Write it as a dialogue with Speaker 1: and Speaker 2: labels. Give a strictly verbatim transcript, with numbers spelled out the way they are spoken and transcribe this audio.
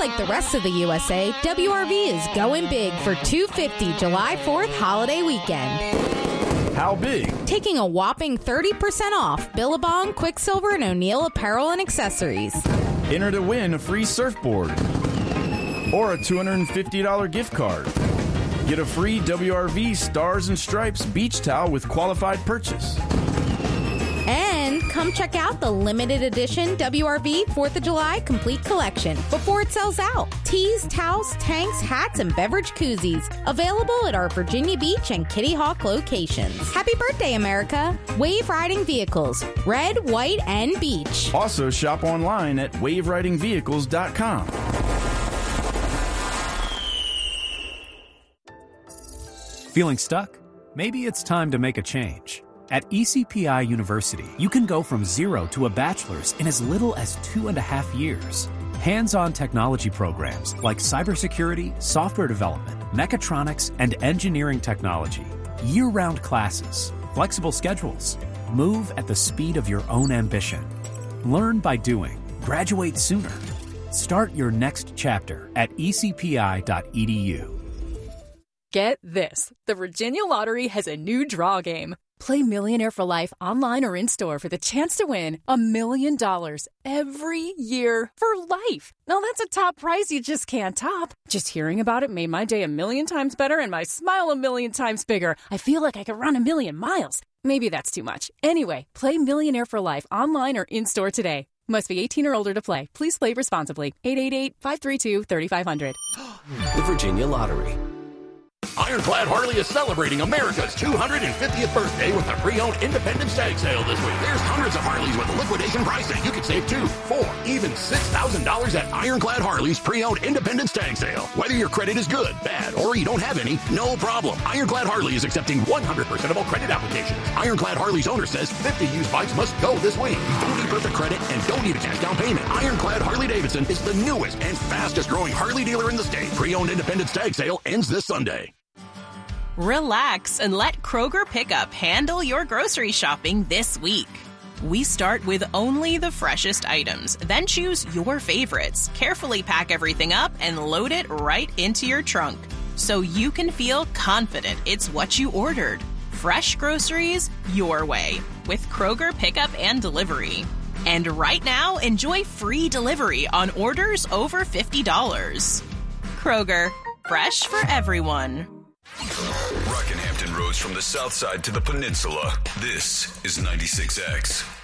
Speaker 1: like the rest of the U S A, W R V is going big for two fifty July fourth holiday weekend.
Speaker 2: How big?
Speaker 1: Taking a whopping thirty percent off Billabong, Quicksilver, and O'Neill apparel and accessories.
Speaker 2: Enter to win a free surfboard or a two hundred fifty dollars gift card. Get a free W R V Stars and Stripes beach towel with qualified purchase.
Speaker 1: And come check out the limited edition W R V fourth of July Complete Collection before it sells out. Tees, towels, tanks, hats, and beverage koozies. Available at our Virginia Beach and Kitty Hawk locations. Happy birthday, America. Wave Riding Vehicles. Red, white, and beach.
Speaker 2: Also shop online at wave riding vehicles dot com.
Speaker 3: Feeling stuck? Maybe it's time to make a change. At E C P I University, you can go from zero to a bachelor's in as little as two and a half years. Hands-on technology programs like cybersecurity, software development, mechatronics, and engineering technology. Year-round classes, flexible schedules. Move at the speed of your own ambition. Learn by doing. Graduate sooner. Start your next chapter at e c p i dot e d u.
Speaker 4: Get this. The Virginia Lottery has a new draw game. Play Millionaire for Life online or in-store for the chance to win a million dollars every year for life. Now, that's a top prize you just can't top. Just hearing about it made my day a million times better and my smile a million times bigger. I feel like I could run a million miles. Maybe that's too much. Anyway, play Millionaire for Life online or in-store today. Must be eighteen or older to play. Please play responsibly. eight eight eight, five three two, three five zero zero.
Speaker 5: The Virginia Lottery.
Speaker 6: Ironclad Harley is celebrating America's two hundred fiftieth birthday with a pre-owned Independence Tag Sale this week. There's hundreds of Harleys with liquidation pricing. You can save two, four, even six thousand dollars at Ironclad Harley's pre-owned Independence Tag Sale. Whether your credit is good, bad, or you don't have any, no problem. Ironclad Harley is accepting one hundred percent of all credit applications. Ironclad Harley's owner says fifty used bikes must go this week. You don't need perfect credit and don't need a cash down payment. Ironclad Harley-Davidson is the newest and fastest growing Harley dealer in the state. Pre-owned Independence Tag Sale ends this Sunday.
Speaker 7: Relax and let Kroger Pickup handle your grocery shopping this week. We start with only the freshest items, then choose your favorites, carefully pack everything up, and load it right into your trunk so you can feel confident it's what you ordered. Fresh groceries your way with Kroger Pickup and Delivery. And right now, enjoy free delivery on orders over fifty dollars. Kroger, fresh for everyone.
Speaker 8: Rockinhampton Roads from the south side to the peninsula. This is ninety-six X.